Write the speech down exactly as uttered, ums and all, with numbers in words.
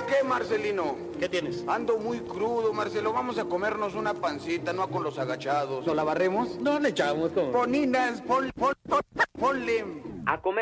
qué, Marcelino? ¿Qué tienes? Ando muy crudo, Marcelo. Vamos a comernos una pancita, no con los agachados. ¿No la barremos? No le echamos como... Poninas, pon, pon, pon, ponle. A comer.